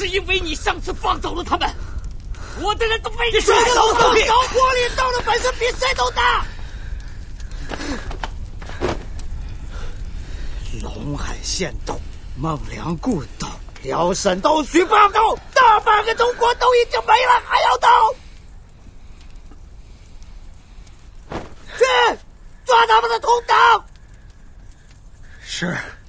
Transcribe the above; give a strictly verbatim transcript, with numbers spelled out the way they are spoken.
是因为你上次放走了他们，我的人都被你说的都对。小火里斗的本事比谁都大。龙海县斗、孟良崮斗、辽沈斗、徐蚌斗，大半个中国都已经没了，还要斗？去抓他们的同党！ 是。